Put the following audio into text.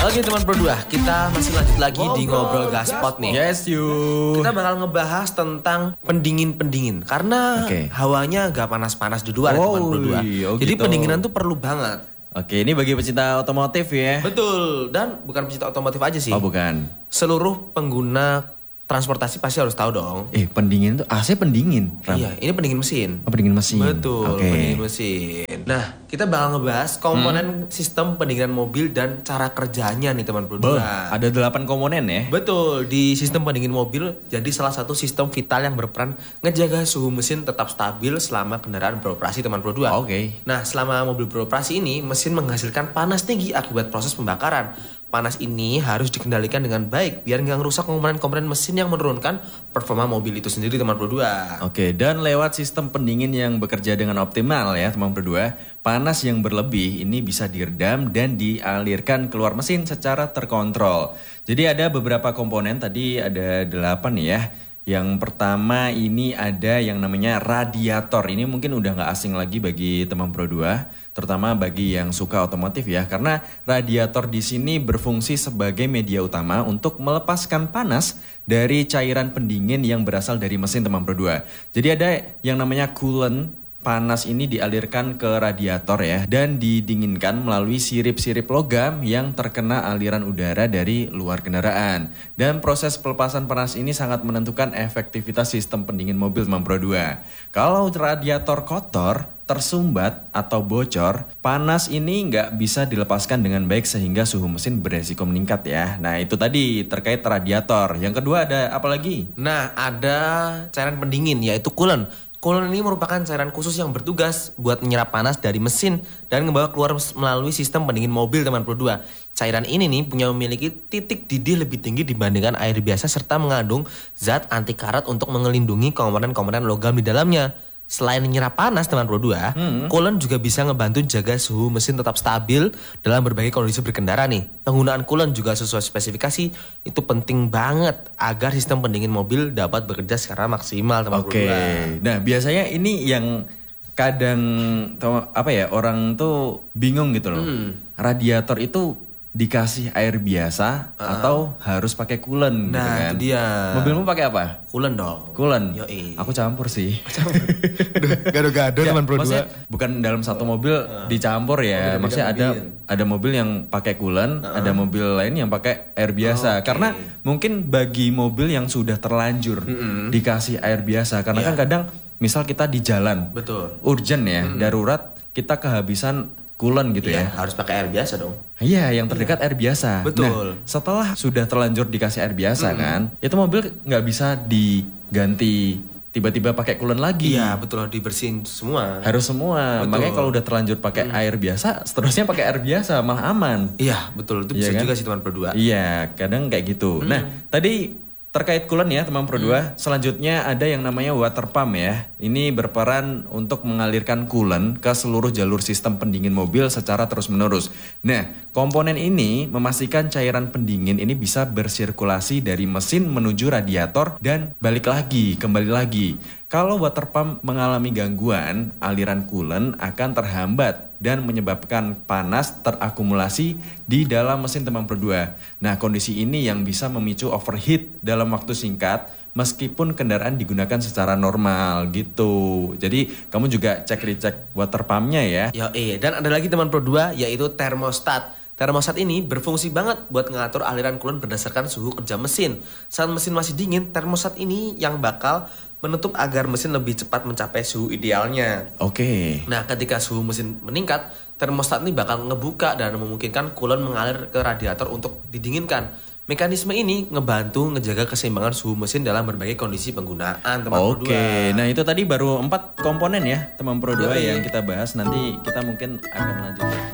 Oke teman Pro 2, kita masih lanjut lagi di Ngobrol Gaspot nih. Yes you. Kita bakal ngebahas tentang pendingin-pendingin. Karena hawanya gak panas-panas di luar teman Pro 2. Jadi gitu. pendinginan tuh perlu banget. Oke, ini bagi pecinta otomotif ya. Betul, dan bukan pecinta otomotif aja sih. Oh bukan. Seluruh pengguna transportasi pasti harus tahu dong. Pendingin tuh AC pendingin. Ram. Iya, ini pendingin mesin. Oh pendingin mesin. Betul, pendingin mesin. Nah, kita bakal ngebahas komponen sistem pendinginan mobil dan cara kerjanya nih teman Pro 2. Ada 8 komponen ya? Betul, di sistem pendingin mobil jadi salah satu sistem vital yang berperan ngejaga suhu mesin tetap stabil selama kendaraan beroperasi teman Pro 2. Oke. Nah, selama mobil beroperasi ini, mesin menghasilkan panas tinggi akibat proses pembakaran. Panas ini harus dikendalikan dengan baik biar nggak ngerusak komponen-komponen mesin yang menurunkan performa mobil itu sendiri teman Pro 2. Oke, dan lewat sistem pendingin yang bekerja dengan optimal ya teman Pro 2, panas yang berlebih ini bisa diredam dan dialirkan keluar mesin secara terkontrol. Jadi ada beberapa komponen, tadi ada 8 nih ya. Yang pertama ini ada yang namanya radiator. Ini mungkin udah nggak asing lagi bagi teman Pro 2, terutama bagi yang suka otomotif ya. Karena radiator di sini berfungsi sebagai media utama untuk melepaskan panas dari cairan pendingin yang berasal dari mesin teman Pro 2. Jadi ada yang namanya coolant. Panas ini dialirkan ke radiator ya dan didinginkan melalui sirip-sirip logam yang terkena aliran udara dari luar kendaraan. Dan proses pelepasan panas ini sangat menentukan efektivitas sistem pendingin mobil teman Pro 2. Kalau radiator kotor, tersumbat atau bocor, panas ini nggak bisa dilepaskan dengan baik sehingga suhu mesin beresiko meningkat ya. Nah itu tadi terkait radiator. Yang kedua ada apa lagi? Nah ada cairan pendingin yaitu coolant. Coolant ini merupakan cairan khusus yang bertugas buat menyerap panas dari mesin dan membawa keluar melalui sistem pendingin mobil teman Pro 2. Cairan ini nih memiliki titik didih lebih tinggi dibandingkan air biasa serta mengandung zat anti karat untuk melindungi komponen-komponen logam di dalamnya. Selain menyerap panas teman Pro 2, coolant juga bisa ngebantu jaga suhu mesin tetap stabil dalam berbagai kondisi berkendara nih. Penggunaan coolant juga sesuai spesifikasi itu penting banget agar sistem pendingin mobil dapat bekerja secara maksimal teman Pro 2. Nah biasanya ini yang kadang orang tuh bingung gitu loh. Radiator itu dikasih air biasa atau harus pakai coolant gitu kan. Itu dia. Mobilmu pakai apa? Coolant dong. Coolant. Yoi. Aku campur sih. Gado-gado teman Pro 2. Bukan dalam satu mobil dicampur ya. Maksudnya ada mobil yang pakai coolant, ada mobil lain yang pakai air biasa. Karena mungkin bagi mobil yang sudah terlanjur dikasih air biasa, karena kan kadang misal kita di jalan, urgent ya, darurat, kita kehabisan coolant gitu ya. Harus pakai air biasa dong. Iya, yang terdekat air biasa. Betul. Nah, setelah sudah terlanjur dikasih air biasa kan, itu mobil nggak bisa diganti tiba-tiba pakai coolant lagi. Iya, betul, dibersihin semua. Harus semua. Betul. Makanya kalau udah terlanjur pakai air biasa, seterusnya pakai air biasa malah aman. Iya, betul. Itu bisa juga sih teman Pro 2. Iya, kadang kayak gitu. Nah, tadi terkait coolant ya teman Pro 2, selanjutnya ada yang namanya water pump ya. Ini berperan untuk mengalirkan coolant ke seluruh jalur sistem pendingin mobil secara terus-menerus. Nah, komponen ini memastikan cairan pendingin ini bisa bersirkulasi dari mesin menuju radiator dan kembali lagi. Kalau water pump mengalami gangguan, aliran coolant akan terhambat dan menyebabkan panas terakumulasi di dalam mesin teman Pro 2. Nah, kondisi ini yang bisa memicu overheat dalam waktu singkat meskipun kendaraan digunakan secara normal gitu. Jadi, kamu juga cek-recek water pumpnya ya. Dan ada lagi teman Pro 2 yaitu termostat. Termostat ini berfungsi banget buat ngatur aliran coolant berdasarkan suhu kerja mesin. Saat mesin masih dingin, termostat ini yang bakal menutup agar mesin lebih cepat mencapai suhu idealnya. Nah, ketika suhu mesin meningkat, termostat ini bakal ngebuka dan memungkinkan coolant mengalir ke radiator untuk didinginkan. Mekanisme ini ngebantu ngejaga keseimbangan suhu mesin dalam berbagai kondisi penggunaan teman Pro 2. Nah itu tadi baru 4 komponen ya teman Pro 2 yang kita bahas. Nanti kita mungkin akan lanjut.